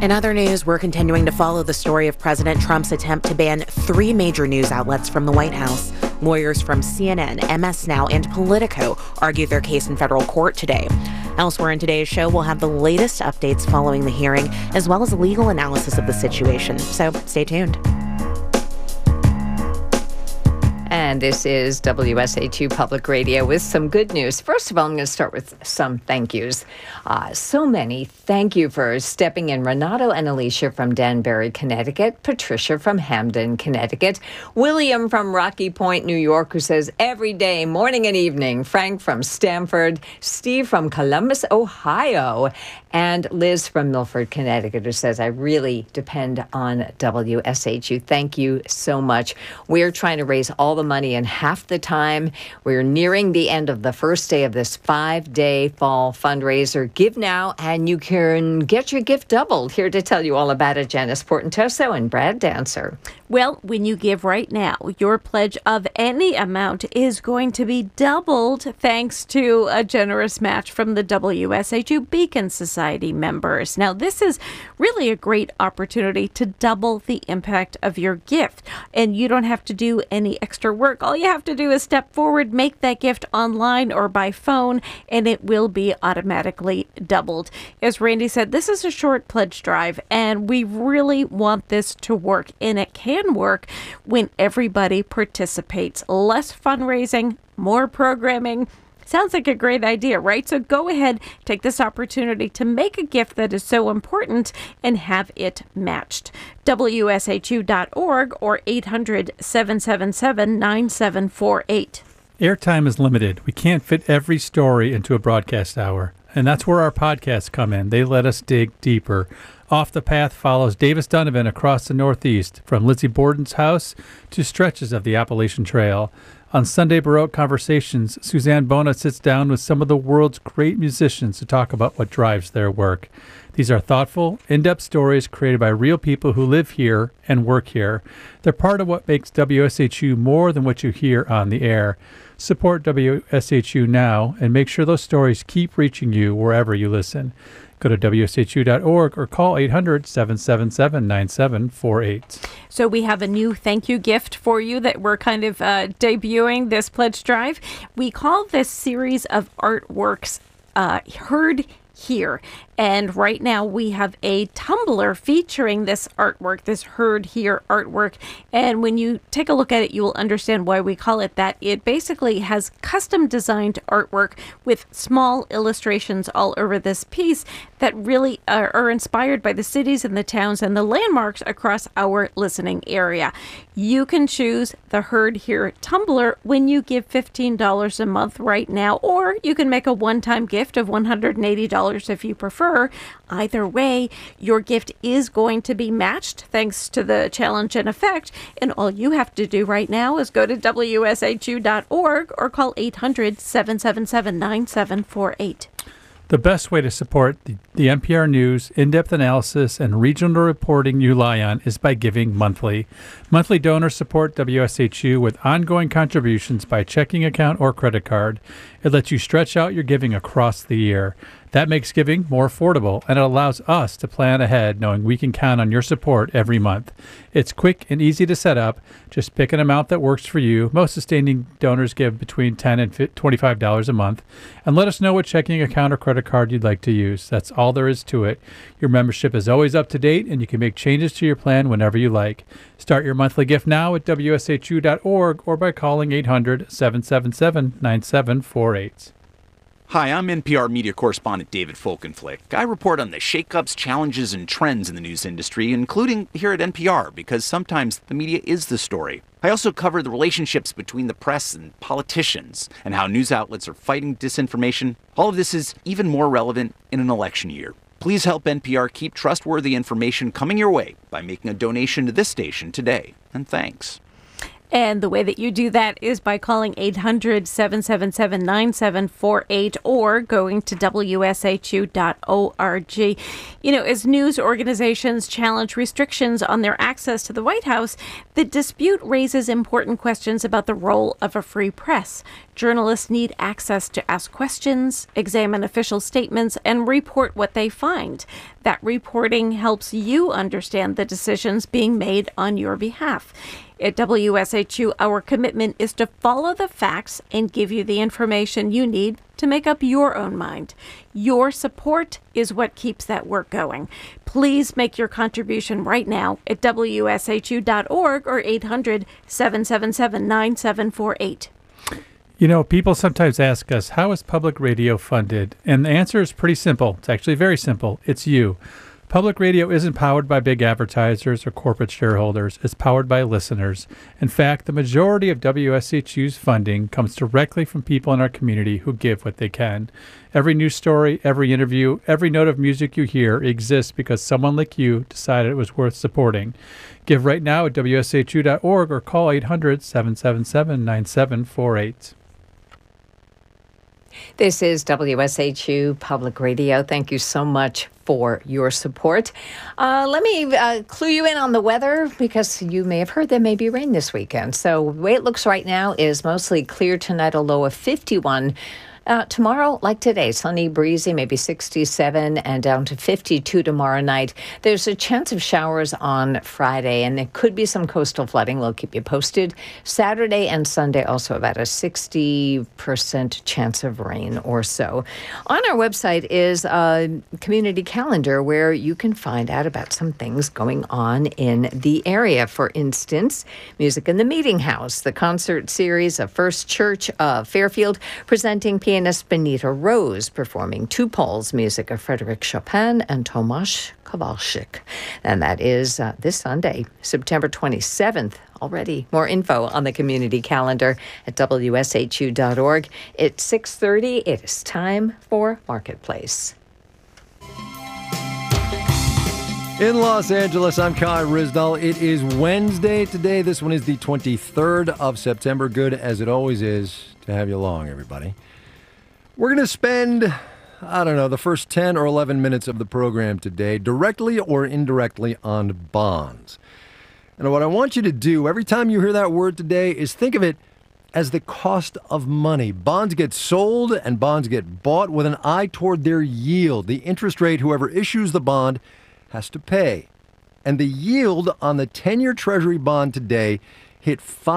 In other news, we're continuing to follow the story of President Trump's attempt to ban 3 major news outlets from the White House. Lawyers from CNN, MS Now, and Politico argue their case in federal court today. Elsewhere in today's show, we'll have the latest updates following the hearing, as well as legal analysis of the situation. So stay tuned. And this is WSHU Public Radio with some good news. First of all, I'm going to start with some thank yous. So many. Thank you for stepping in. Renato and Alicia from Danbury, Connecticut. Patricia from Hamden, Connecticut. William from Rocky Point, New York, who says every day, morning and evening. Frank from Stamford. Steve from Columbus, Ohio. And Liz from Milford, Connecticut, who says, I really depend on WSHU. Thank you so much. We're trying to raise all the money in half the time. We're nearing the end of the first day of this 5-day fall fundraiser. Give now, and you can get your gift doubled. Here to tell you all about it, Janice Portentoso and Brad Dancer. Well, when you give right now, your pledge of any amount is going to be doubled thanks to a generous match from the WSHU Beacon Society members. Now, this is really a great opportunity to double the impact of your gift, and you don't have to do any extra work. All you have to do is step forward, make that gift online or by phone, and it will be automatically doubled. As Randy said, this is a short pledge drive, and we really want this to work, and it can work when everybody participates. Less fundraising, more programming. Sounds like a great idea, right? So go ahead, take this opportunity to make a gift that is so important and have it matched. WSHU.org or 800-777-9748. Airtime is limited. We can't fit every story into a broadcast hour. And that's where our podcasts come in. They let us dig deeper. Off the Path follows Davis Donovan across the Northeast, from Lizzie Borden's house to stretches of the Appalachian Trail. On Sunday Baroque Conversations, Suzanne Bona sits down with some of the world's great musicians to talk about what drives their work. These are thoughtful, in-depth stories created by real people who live here and work here. They're part of what makes WSHU more than what you hear on the air. Support WSHU now and make sure those stories keep reaching you wherever you listen. Go to WSHU.org or call 800-777-9748. So we have a new thank you gift for you that we're kind of debuting this pledge drive. We call this series of artworks Heard Here. And right now we have a tumbler featuring this artwork, this Heard Here artwork. And when you take a look at it, you will understand why we call it that. It basically has custom designed artwork with small illustrations all over this piece that really are inspired by the cities and the towns and the landmarks across our listening area. You can choose the Heard Here tumbler when you give $15 a month right now, or you can make a one-time gift of $180 if you prefer. Either way, your gift is going to be matched thanks to the challenge in effect, and all you have to do right now is go to WSHU.org or call 800-777-9748. The best way to support the NPR News, in-depth analysis, and regional reporting you rely on is by giving monthly. Monthly donors support WSHU with ongoing contributions by checking account or credit card. It lets you stretch out your giving across the year. That makes giving more affordable, and it allows us to plan ahead knowing we can count on your support every month. It's quick and easy to set up. Just pick an amount that works for you. Most sustaining donors give between $10 and $25 a month. And let us know what checking account or credit card you'd like to use. That's all there is to it. Your membership is always up to date, and you can make changes to your plan whenever you like. Start your monthly gift now at WSHU.org or by calling 800-777-9748. Hi, I'm NPR media correspondent David Folkenflik. I report on the shakeups, challenges, and trends in the news industry, including here at NPR, because sometimes the media is the story. I also cover the relationships between the press and politicians and how news outlets are fighting disinformation. All of this is even more relevant in an election year. Please help NPR keep trustworthy information coming your way by making a donation to this station today. And thanks. And the way that you do that is by calling 800-777-9748 or going to WSHU.org. You know, as news organizations challenge restrictions on their access to the White House, the dispute raises important questions about the role of a free press. Journalists need access to ask questions, examine official statements, and report what they find. That reporting helps you understand the decisions being made on your behalf. At WSHU, our commitment is to follow the facts and give you the information you need to make up your own mind. Your support is what keeps that work going. Please make your contribution right now at WSHU.org or 800-777-9748. You know, people sometimes ask us, how is public radio funded? And the answer is pretty simple. It's actually very simple. It's you. Public radio isn't powered by big advertisers or corporate shareholders. It's powered by listeners. In fact, the majority of WSHU's funding comes directly from people in our community who give what they can. Every news story, every interview, every note of music you hear exists because someone like you decided it was worth supporting. Give right now at WSHU.org or call 800-777-9748. This is WSHU Public Radio. Thank you so much for your support. Let me clue you in on the weather because you may have heard there may be rain this weekend. So the way it looks right now is mostly clear tonight, a low of 51. Tomorrow, like today, sunny, breezy, maybe 67 and down to 52 tomorrow night. There's a chance of showers on Friday, and there could be some coastal flooding. We'll keep you posted. Saturday and Sunday, also about a 60% chance of rain or so. On our website is a community calendar where you can find out about some things going on in the area. For instance, Music in the Meeting House, the concert series of First Church of Fairfield, presenting pianist Benita Rose performing Tupol's music of Frédéric Chopin and Tomasz Kowalczyk. And that is this Sunday, September 27th. Already more info on the community calendar at WSHU.org. It's 6:30. It is time for Marketplace. In Los Angeles, I'm Kai Ryssdal. It is Wednesday today. This one is the 23rd of September. Good as it always is to have you along, everybody. We're going to spend, the first 10 or 11 minutes of the program today directly or indirectly on bonds. And what I want you to do every time you hear that word today is think of it as the cost of money. Bonds get sold and bonds get bought with an eye toward their yield, the interest rate whoever issues the bond has to pay. And the yield on the 10-year Treasury bond today hit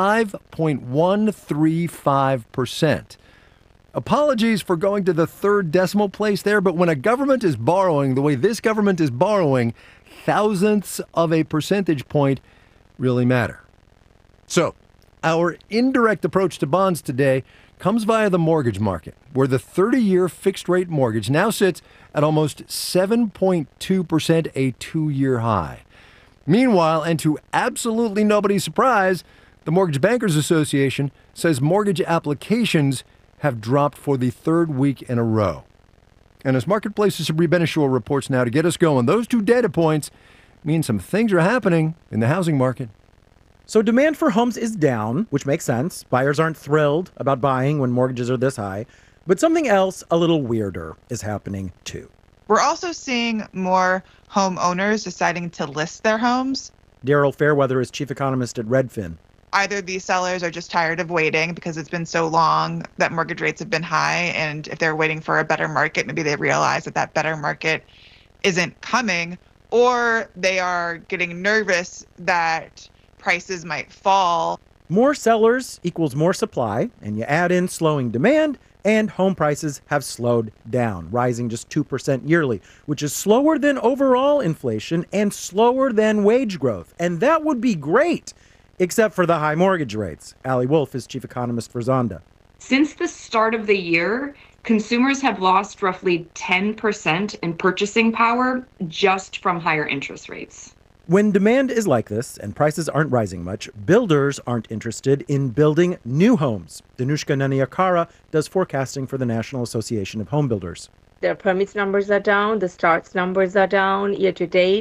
5.135%. Apologies for going to the third decimal place there, but when a government is borrowing the way this government is borrowing, thousandths of a percentage point really matter. So, our indirect approach to bonds today comes via the mortgage market, where the 30-year fixed-rate mortgage now sits at almost 7.2%, a two-year high. Meanwhile, and to absolutely nobody's surprise, the Mortgage Bankers Association says mortgage applications have dropped for the third week in a row. And as Marketplace's Sabri Ben-Achour reports now to get us going, those two data points mean some things are happening in the housing market. So demand for homes is down, which makes sense. Buyers aren't thrilled about buying when mortgages are this high. But something else a little weirder is happening too. We're also seeing more homeowners deciding to list their homes. Daryl Fairweather is chief economist at Redfin. Either these sellers are just tired of waiting because it's been so long that mortgage rates have been high, and if they're waiting for a better market, maybe they realize that that better market isn't coming, or they are getting nervous that prices might fall. More sellers equals more supply, and you add in slowing demand, and home prices have slowed down, rising just 2% yearly, which is slower than overall inflation and slower than wage growth. And that would be great, except for the high mortgage rates. Allie Wolf is chief economist for Zonda. Since the start of the year, consumers have lost roughly 10% in purchasing power just from higher interest rates. When demand is like this and prices aren't rising much, builders aren't interested in building new homes. Danushka Naniakara does forecasting for the National Association of Home Builders. The permits numbers are down, the starts numbers are down year to date.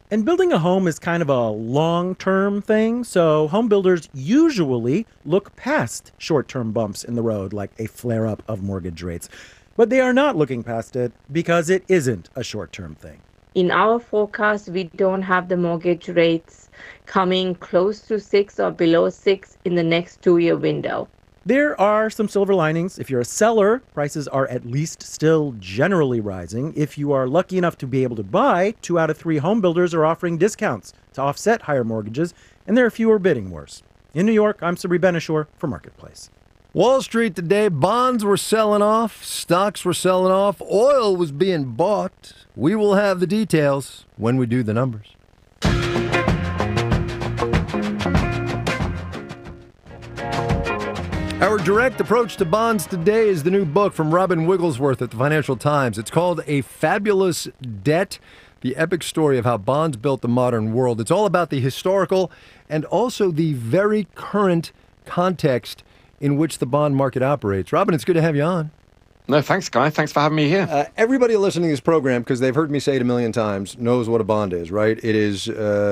And building a home is kind of a long-term thing, so home builders usually look past short-term bumps in the road, like a flare-up of mortgage rates. But they are not looking past it because it isn't a short-term thing. In our forecast, we don't have the mortgage rates coming close to 6 or below 6 in the next 2-year window. There are some silver linings. If you're a seller, prices are at least still generally rising. If you are lucky enough to be able to buy, 2 out of 3 home builders are offering discounts to offset higher mortgages, and there are fewer bidding wars. In New York, I'm Sabri Benishore for Marketplace. Wall Street today, bonds were selling off, stocks were selling off, oil was being bought. We will have the details when we do the numbers. Our direct approach to bonds today is the new book from Robin Wigglesworth at the Financial Times. It's called A Fabulous Debt, the epic story of how bonds built the modern world. It's all about the historical and also the very current context in which the bond market operates. Robin, it's good to have you on. No, thanks, Guy. Thanks for having me here. Everybody listening to this program, because they've heard me say it a million times, knows what a bond is, right? It is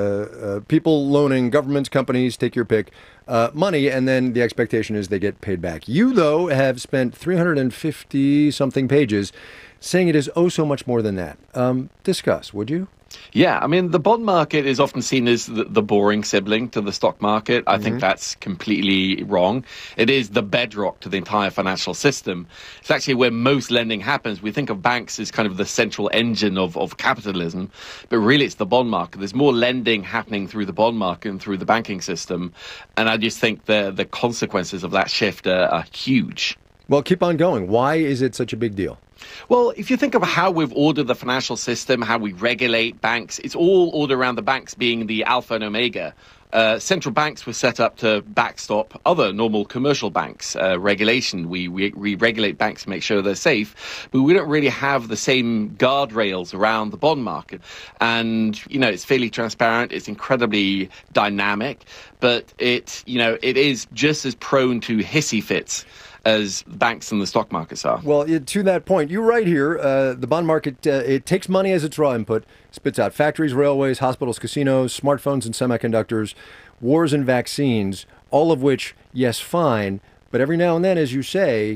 people loaning governments, companies, take your pick, money, and then the expectation is they get paid back. You, though, have spent 350-something pages saying it is oh so much more than that. Discuss, would you? Yeah, I mean, the bond market is often seen as the boring sibling to the stock market. I think that's completely wrong. It is the bedrock to the entire financial system. It's actually where most lending happens. We think of banks as kind of the central engine of capitalism, but really it's the bond market. There's more lending happening through the bond market and through the banking system. And I just think the consequences of that shift are huge. Well, keep on going. Why is it such a big deal? Well, if you think of how we've ordered the financial system, how we regulate banks, it's all ordered around the banks being the alpha and omega. Central banks were set up to backstop other normal commercial banks. Regulation, we regulate banks to make sure they're safe, but we don't really have the same guardrails around the bond market. And, it's fairly transparent, it's incredibly dynamic, but it is just as prone to hissy fits as banks and the stock markets are. Well, to that point, you're right here. The bond market, it takes money as its raw input, spits out factories, railways, hospitals, casinos, smartphones and semiconductors, wars and vaccines, all of which, yes, fine. But every now and then, as you say,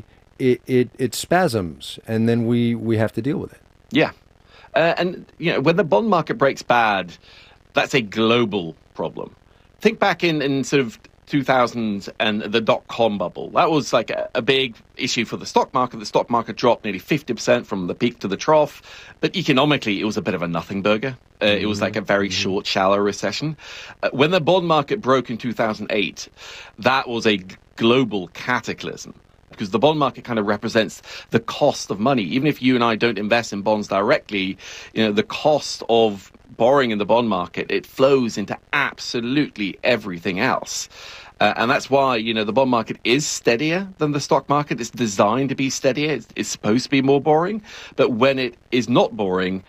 it spasms, and then we have to deal with it. Yeah. And when the bond market breaks bad, that's a global problem. Think back in sort of 2000 and the dot-com bubble. That was like a big issue for the stock market. The stock market dropped nearly 50% from the peak to the trough. But economically, it was a bit of a nothing burger. It was like a very short, shallow recession. When the bond market broke in 2008, that was a global cataclysm, because the bond market kind of represents the cost of money. Even if you and I don't invest in bonds directly, the cost of borrowing in the bond market, it flows into absolutely everything else. And that's why, the bond market is steadier than the stock market. It's designed to be steadier. It's supposed to be more boring. But when it is not boring,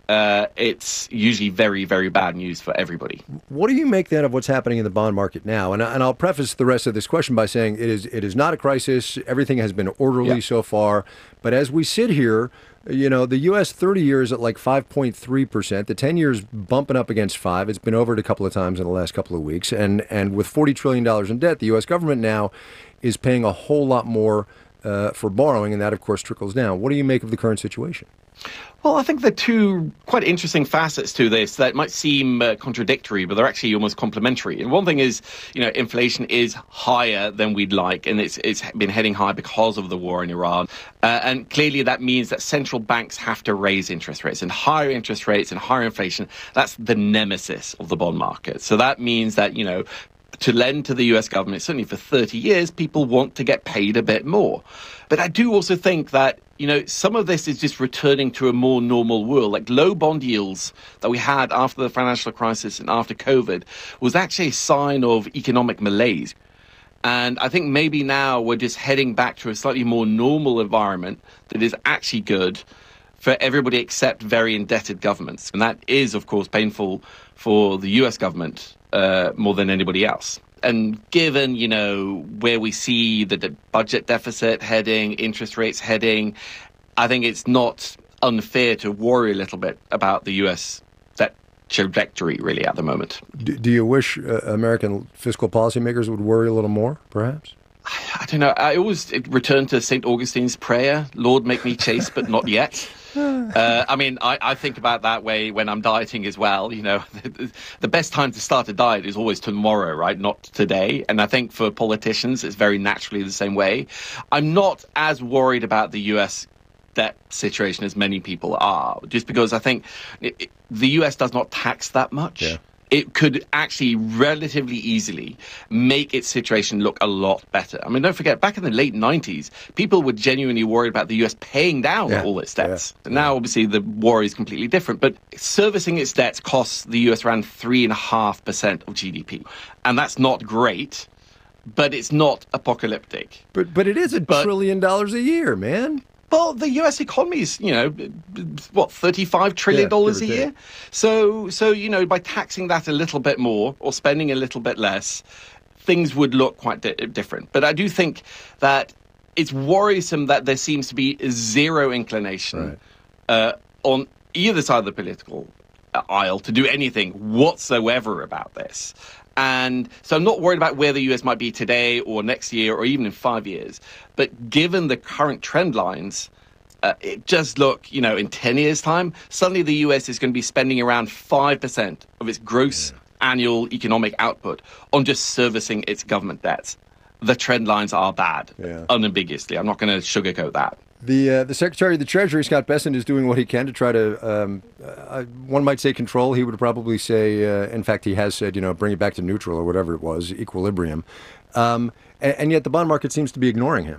it's usually very, very bad news for everybody. What do you make then of what's happening in the bond market now? And I'll preface the rest of this question by saying it is not a crisis. Everything has been orderly so far. But as we sit here, the U.S. 30-year is at like 5.3%. The 10-year is bumping up against 5. It's been over it a couple of times in the last couple of weeks. And with $40 trillion in debt, the U.S. government now is paying a whole lot more for borrowing, and that, of course, trickles down. What do you make of the current situation? Well, I think there are two quite interesting facets to this that might seem contradictory, but they're actually almost complementary. And one thing is, inflation is higher than we'd like, and it's been heading high because of the war in Iran. And clearly that means that central banks have to raise interest rates, and higher interest rates and higher inflation, that's the nemesis of the bond market. So that means that, to lend to the US government, certainly for 30 years, people want to get paid a bit more. But I do also think that, some of this is just returning to a more normal world. Like low bond yields that we had after the financial crisis and after COVID was actually a sign of economic malaise. And I think maybe now we're just heading back to a slightly more normal environment that is actually good for everybody except very indebted governments. And that is, of course, painful for the US government more than anybody else. And given, where we see the budget deficit heading, interest rates heading, I think it's not unfair to worry a little bit about the US debt trajectory, really, at the moment. Do you wish American fiscal policymakers would worry a little more, perhaps? I don't know. I always return to St. Augustine's prayer, Lord, make me chaste, but not yet. I think about that way when I'm dieting as well. You know, the best time to start a diet is always tomorrow, right? Not today. And I think for politicians, it's very naturally the same way. I'm not as worried about the U.S. debt situation as many people are, just because I think the U.S. does not tax that much. Yeah. It could actually relatively easily make its situation look a lot better. I mean, don't forget, back in the late 90s, people were genuinely worried about the U.S. paying down all its debts. Yeah. Now, obviously, the war is completely different. But servicing its debts costs the U.S. around 3.5% of GDP. And that's not great, but it's not apocalyptic. But it is $1 trillion a year, man. Well, the U.S. economy is, $35 trillion a year. So, by taxing that a little bit more or spending a little bit less, things would look quite different. But I do think that it's worrisome that there seems to be zero inclination on either side of the political aisle to do anything whatsoever about this. And so I'm not worried about where the U.S. might be today or next year or even in 5 years. But given the current trend lines, it just look, in 10 years' time, suddenly the U.S. is going to be spending around 5% of its gross annual economic output on just servicing its government debts. The trend lines are bad, unambiguously. I'm not going to sugarcoat that. The Secretary of the Treasury, Scott Bessent, is doing what he can to try to, one might say control. He would probably say, in fact, he has said, bring it back to neutral or whatever it was, equilibrium. And yet the bond market seems to be ignoring him.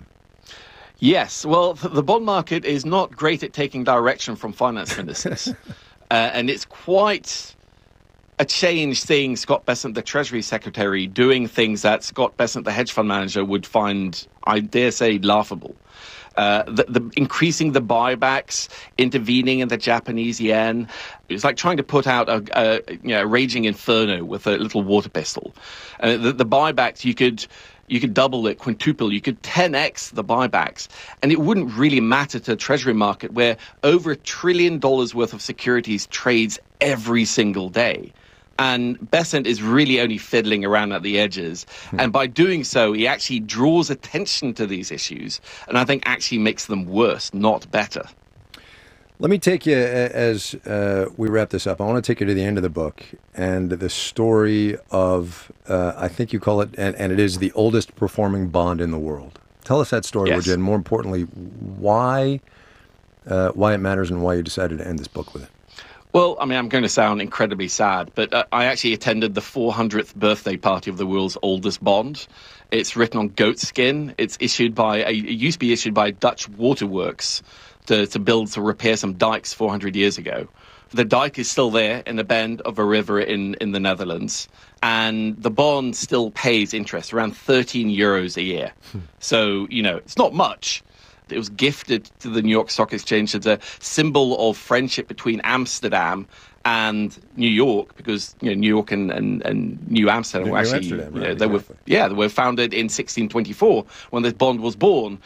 Yes. Well, the bond market is not great at taking direction from finance ministers. And it's quite a change seeing Scott Bessent, the Treasury Secretary, doing things that Scott Bessent, the hedge fund manager, would find, I dare say, laughable. The increasing the buybacks, intervening in the Japanese yen. It's like trying to put out a raging inferno with a little water pistol. The buybacks, you could double it, quintuple, you could 10x the buybacks. And it wouldn't really matter to the Treasury market where over $1 trillion worth of securities trades every single day. And Bessent is really only fiddling around at the edges. And by doing so, he actually draws attention to these issues. And I think actually makes them worse, not better. Let me take you, as we wrap this up, I want to take you to the end of the book and the story of, I think you call it, and it is the oldest performing bond in the world. Tell us that story, Would you? And more importantly, why it matters and why you decided to end this book with it. Well, I mean, I'm going to sound incredibly sad, but I actually attended the 400th birthday party of the world's oldest bond. It's written on goat skin. It used to be issued by Dutch Waterworks to repair some dikes 400 years ago. The dike is still there in the bend of a river in the Netherlands, and the bond still pays interest, around 13 euros a year. So, it's not much. It was gifted to the New York Stock Exchange as a symbol of friendship between Amsterdam and New York, because New York and New Amsterdam were actually they were founded in 1624 when this bond was born.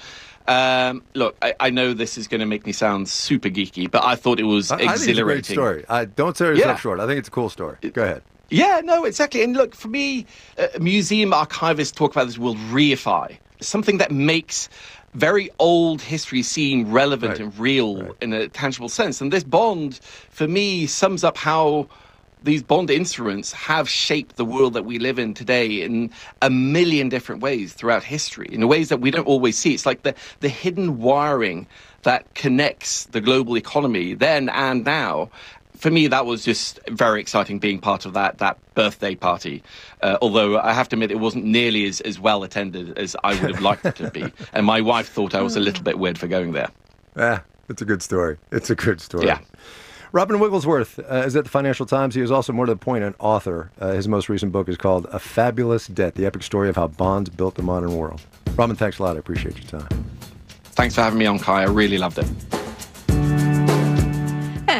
Look, I know this is going to make me sound super geeky, but I thought it was exhilarating. I think it's a great story. Don't sell yourself short. I think it's a cool story. Go ahead. Yeah, no, exactly. And look, for me, museum archivists talk about this word reify, something that makes very old history seem relevant and real in a tangible sense. And this bond, for me, sums up how these bond instruments have shaped the world that we live in today in a million different ways throughout history, in ways that we don't always see. It's like the hidden wiring that connects the global economy then and now. For me, that was just very exciting being part of that birthday party. Although I have to admit, it wasn't nearly as well attended as I would have liked it to be. And my wife thought I was a little bit weird for going there. It's a good story. It's a good story. Yeah. Robin Wigglesworth is at the Financial Times. He is also, more to the point, an author. His most recent book is called A Fabulous Debt, the epic story of how bonds built the modern world. Robin, thanks a lot. I appreciate your time. Thanks for having me on, Kai. I really loved it.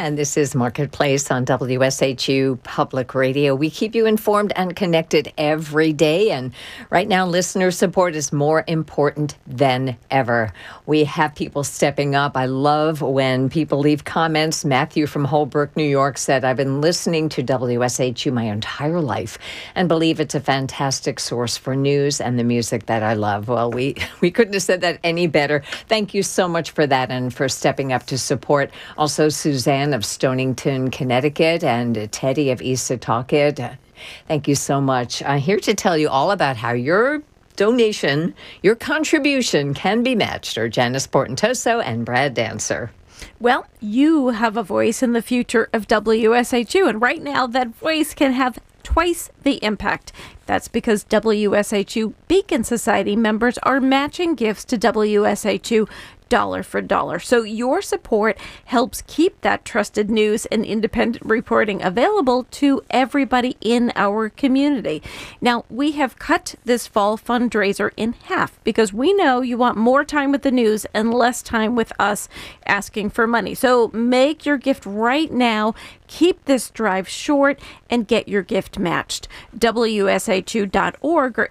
And this is Marketplace on WSHU Public Radio. We keep you informed and connected every day. And right now, listener support is more important than ever. We have people stepping up. I love when people leave comments. Matthew from Holbrook, New York said, I've been listening to WSHU my entire life and believe it's a fantastic source for news and the music that I love. Well, we couldn't have said that any better. Thank you so much for that and for stepping up to support. Also, Suzanne of Stonington, Connecticut, and Teddy of East Setauket. Thank you so much. I'm here to tell you all about how your donation, your contribution can be matched. Are Janice Portentoso and Brad Dancer. Well, you have a voice in the future of WSHU, and right now that voice can have twice the impact. That's because WSHU Beacon Society members are matching gifts to WSHU dollar for dollar. So your support helps keep that trusted news and independent reporting available to everybody in our community. Now, we have cut this fall fundraiser in half because we know you want more time with the news and less time with us asking for money. So make your gift right now. Keep this drive short and get your gift matched. WSHU.org or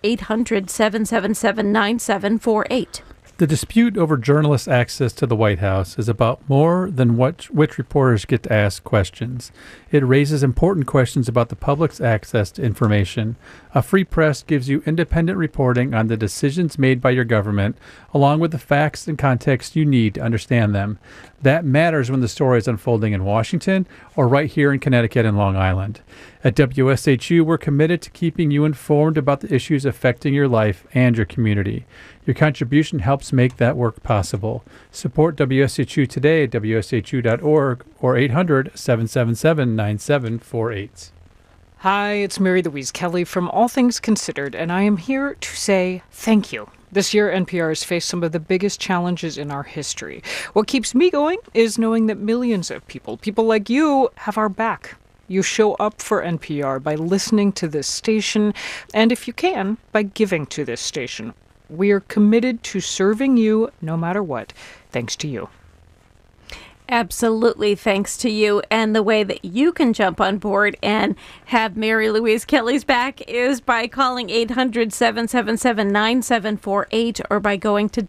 800-777-9748. The dispute over journalists' access to the White House is about more than which reporters get to ask questions. It raises important questions about the public's access to information. A free press gives you independent reporting on the decisions made by your government, along with the facts and context you need to understand them. That matters when the story is unfolding in Washington or right here in Connecticut and Long Island. At WSHU, we're committed to keeping you informed about the issues affecting your life and your community. Your contribution helps make that work possible. Support WSHU today at WSHU.org or 800-777-9748. Hi, it's Mary Louise Kelly from All Things Considered, and I am here to say thank you. This year, NPR has faced some of the biggest challenges in our history. What keeps me going is knowing that millions of people like you, have our back. You show up for NPR by listening to this station, and if you can, by giving to this station. We are committed to serving you no matter what, thanks to you. Absolutely, thanks to you. And the way that you can jump on board and have Mary Louise Kelly's back is by calling 800-777-9748 or by going to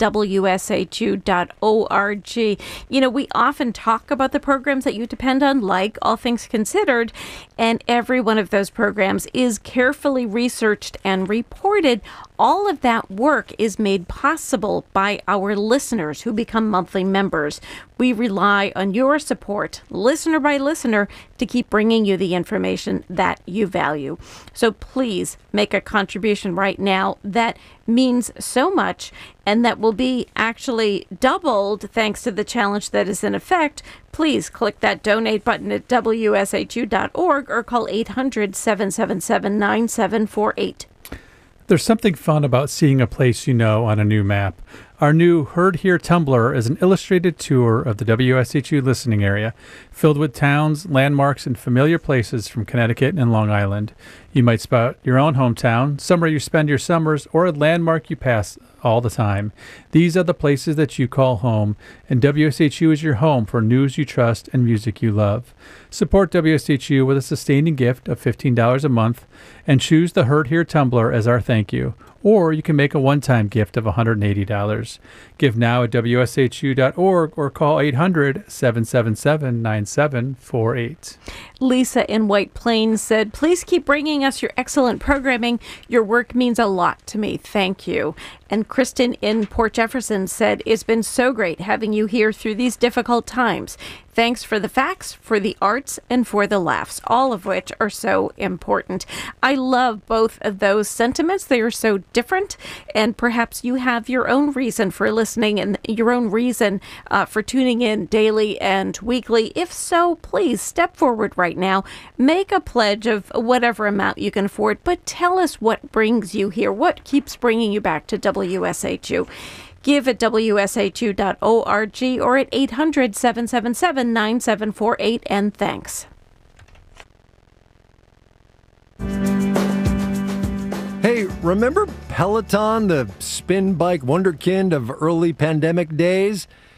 WSHU.org. You know, we often talk about the programs that you depend on, like All Things Considered, and every one of those programs is carefully researched and reported. All of that work is made possible by our listeners who become monthly members. We rely on your support, listener by listener, to keep bringing you the information that you value. So please make a contribution right now. That means so much, and that will be actually doubled thanks to the challenge that is in effect. Please click that donate button at WSHU.org or call 800-777-9748. There's something fun about seeing a place you know on a new map. Our new Heard Here Tumblr is an illustrated tour of the WSHU listening area, filled with towns, landmarks, and familiar places from Connecticut and Long Island. You might spot your own hometown, somewhere you spend your summers, or a landmark you pass all the time. These are the places that you call home, and WSHU is your home for news you trust and music you love. Support WSHU with a sustaining gift of $15 a month and choose the Heard Here Tumblr as our thank you. Or you can make a one-time gift of $180. Give now at WSHU.org or call 800-777-9748. Lisa in White Plains said, please keep bringing us your excellent programming. Your work means a lot to me. Thank you. And Kristen in Port Jefferson said, it's been so great having you here through these difficult times. Thanks for the facts, for the arts, and for the laughs, all of which are so important. I love both of those sentiments. They are so different, and perhaps you have your own reason for listening and your own reason for tuning in daily and weekly. If so, please step forward right now. Make a pledge of whatever amount you can afford, but tell us what brings you here, what keeps bringing you back to WSHU. Give at WSHU.org or at 800-777-9748, and thanks. Hey, remember Peloton, the spin bike wonderkind of early pandemic days?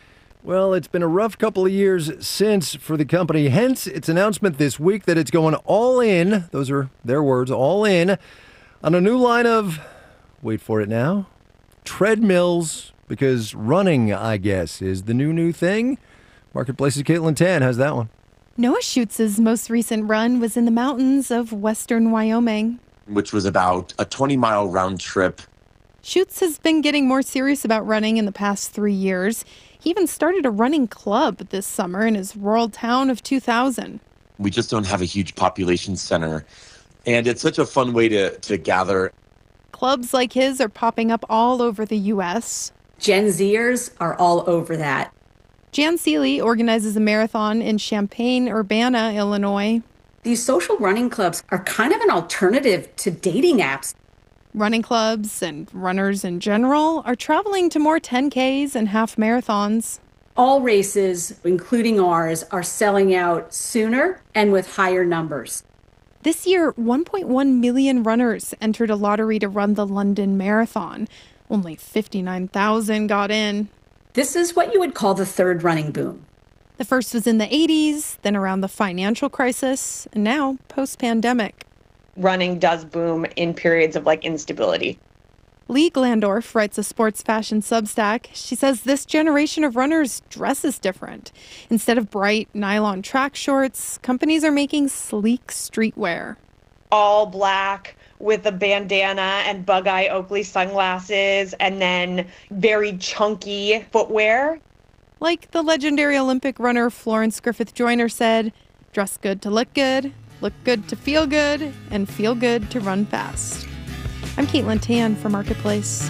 Well, it's been a rough couple of years since for the company, hence its announcement this week that it's going all in, those are their words, all in, on a new line of, wait for it now, treadmills, because running, I guess, is the new thing. Marketplace's Caitlin Tan has that one. Noah Schutz's most recent run was in the mountains of western Wyoming, which was about a 20-mile round trip. Schutz has been getting more serious about running in the past 3 years. He even started a running club this summer in his rural town of 2000. We just don't have a huge population center, and it's such a fun way to gather. Clubs like his are popping up all over the U.S. Gen Zers are all over that. Jan Seeley organizes a marathon in Champaign-Urbana, Illinois. These social running clubs are kind of an alternative to dating apps. Running clubs and runners in general are traveling to more 10Ks and half marathons. All races, including ours, are selling out sooner and with higher numbers. This year, 1.1 million runners entered a lottery to run the London Marathon. Only 59,000 got in. This is what you would call the third running boom. The first was in the 80s, then around the financial crisis, and now post-pandemic. Running does boom in periods of instability. Lee Glandorf writes a sports fashion Substack. She says this generation of runners dresses different. Instead of bright nylon track shorts, companies are making sleek streetwear. All black with a bandana and Bug-Eye Oakley sunglasses, and then very chunky footwear. Like the legendary Olympic runner Florence Griffith Joyner said, dress good to look good to feel good, and feel good to run fast. I'm Caitlin Tan for Marketplace.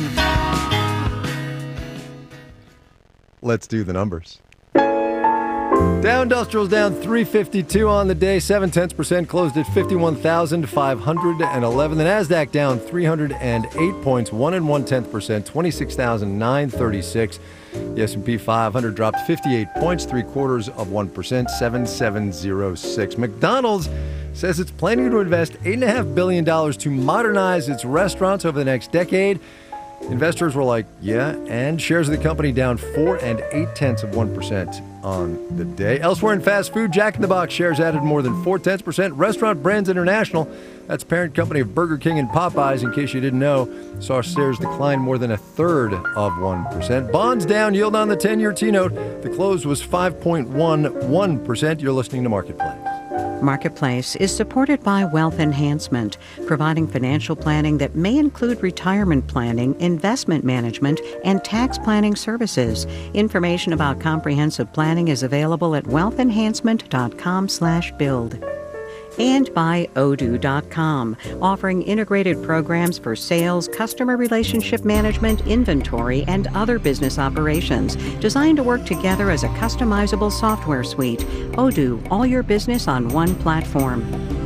Let's do the numbers. Dow Industrial's down 352 on the day, 0.7%, closed at 51,511. The NASDAQ down 308 points, 1.1%, 26,936. The S&P 500 dropped 58 points, 0.75%, 7706. McDonald's says it's planning to invest $8.5 billion to modernize its restaurants over the next decade. Investors were like, yeah, and shares of the company down 4.8% on the day. Elsewhere in fast food, Jack in the Box shares added more than 0.4%. Restaurant Brands International, that's parent company of Burger King and Popeyes, in case you didn't know, saw shares decline more than 1/3%. Bonds down, yield on the 10-year T-note. The close was 5.11%. You're listening to Marketplace. Marketplace is supported by Wealth Enhancement, providing financial planning that may include retirement planning, investment management, and tax planning services. Information about comprehensive planning is available at wealthenhancement.com/build. And by Odoo.com, offering integrated programs for sales, customer relationship management, inventory, and other business operations, designed to work together as a customizable software suite. Odoo, all your business on one platform.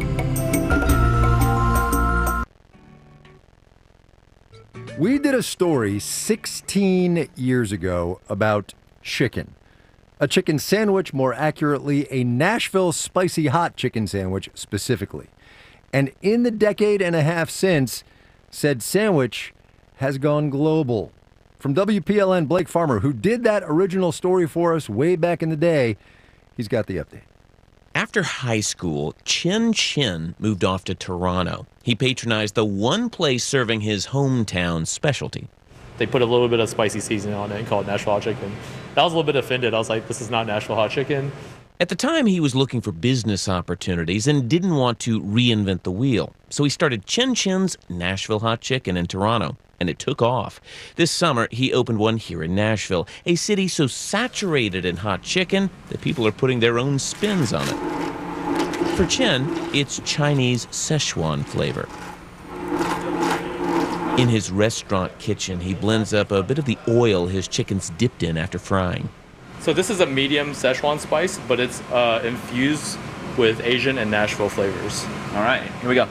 We did a story 16 years ago about chicken. A chicken sandwich, more accurately, a Nashville spicy hot chicken sandwich specifically. And in the decade and a half since, said sandwich has gone global. From WPLN, Blake Farmer, who did that original story for us way back in the day, he's got the update. After high school, Chin Chin moved off to Toronto. He patronized the one place serving his hometown specialty. They put a little bit of spicy seasoning on it and called it Nashville hot chicken. I was a little bit offended. I was like, this is not Nashville hot chicken. At the time, he was looking for business opportunities and didn't want to reinvent the wheel. So he started Chin Chin's Nashville Hot Chicken in Toronto, and it took off. This summer, he opened one here in Nashville, a city so saturated in hot chicken that people are putting their own spins on it. For Chin, it's Chinese Szechuan flavor. In his restaurant kitchen, he blends up a bit of the oil his chicken's dipped in after frying. So this is a medium Szechuan spice, but it's infused with Asian and Nashville flavors. All right, here we go.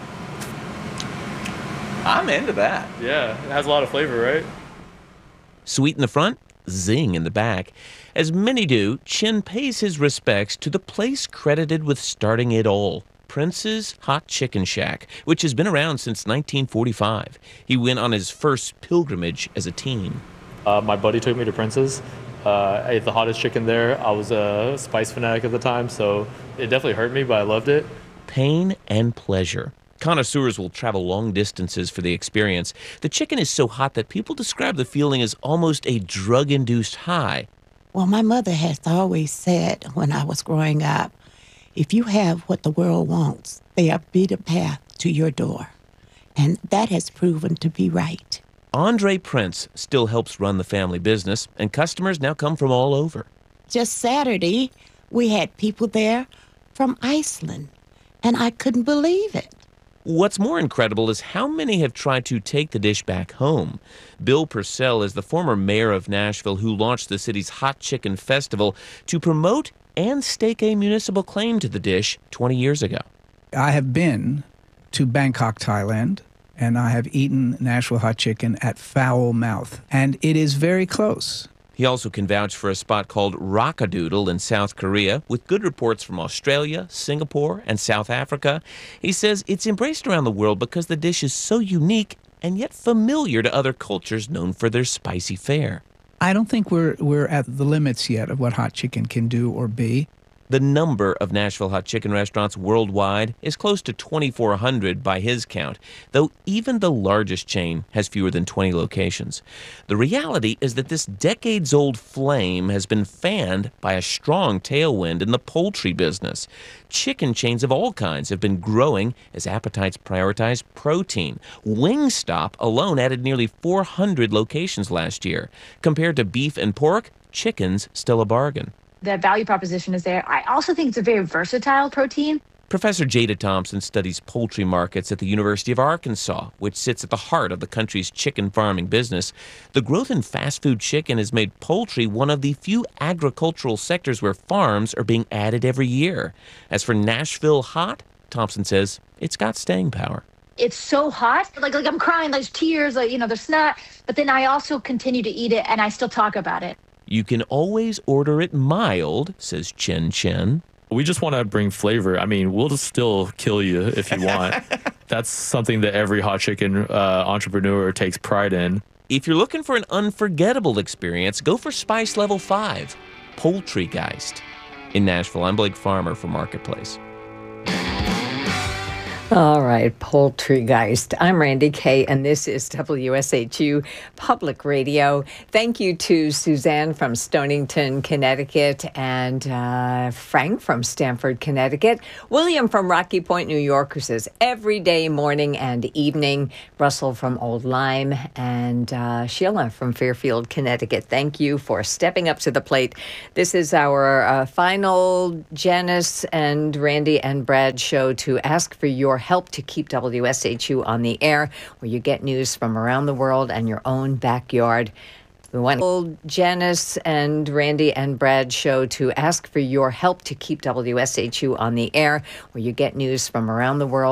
I'm into that. Yeah, it has a lot of flavor, right? Sweet in the front, zing in the back. As many do, Chin pays his respects to the place credited with starting it all, Prince's Hot Chicken Shack, which has been around since 1945. He went on his first pilgrimage as a teen. My buddy took me to Prince's, I ate the hottest chicken there. I was a spice fanatic at the time, so it definitely hurt me, but I loved it. Pain and pleasure. Connoisseurs will travel long distances for the experience. The chicken is so hot that people describe the feeling as almost a drug-induced high. Well, my mother has always said when I was growing up, if you have what the world wants, there'll be the path to your door. And that has proven to be right. Andre Prince still helps run the family business, and customers now come from all over. Just Saturday, we had people there from Iceland, and I couldn't believe it. What's more incredible is how many have tried to take the dish back home. Bill Purcell is the former mayor of Nashville who launched the city's Hot Chicken Festival to promote and stake a municipal claim to the dish 20 years ago. I have been to Bangkok, Thailand, and I have eaten Nashville hot chicken at Foul Mouth, and it is very close. He also can vouch for a spot called Rockadoodle in South Korea, with good reports from Australia, Singapore, and South Africa. He says it's embraced around the world because the dish is so unique and yet familiar to other cultures known for their spicy fare. I don't think we're at the limits yet of what hot chicken can do or be. The number of Nashville hot chicken restaurants worldwide is close to 2,400 by his count, though even the largest chain has fewer than 20 locations. The reality is that this decades-old flame has been fanned by a strong tailwind in the poultry business. Chicken chains of all kinds have been growing as appetites prioritize protein. Wingstop alone added nearly 400 locations last year. Compared to beef and pork, chicken's still a bargain. The value proposition is there. I also think it's a very versatile protein. Professor Jada Thompson studies poultry markets at the University of Arkansas, which sits at the heart of the country's chicken farming business. The growth in fast food chicken has made poultry one of the few agricultural sectors where farms are being added every year. As for Nashville hot, Thompson says it's got staying power. It's so hot, like I'm crying, there's tears, there's snot, but then I also continue to eat it and I still talk about it. You can always order it mild, says Chen Chen. We just want to bring flavor. I mean, we'll just still kill you if you want. That's something that every hot chicken entrepreneur takes pride in. If you're looking for an unforgettable experience, go for Spice Level 5, Poultrygeist. In Nashville, I'm Blake Farmer for Marketplace. All right, Poultrygeist. I'm Randy Kay, and this is WSHU Public Radio. Thank you to Suzanne from Stonington, Connecticut, and Frank from Stamford, Connecticut. William from Rocky Point, New York, who says every day, morning and evening. Russell from Old Lyme, and Sheila from Fairfield, Connecticut. Thank you for stepping up to the plate. This is our final Janice and Randy and Brad show to ask for your help to keep WSHU on the air, where you get news from around the world and your own backyard. We want Janice and Randy and Brad show to ask for your help to keep WSHU on the air, where you get news from around the world.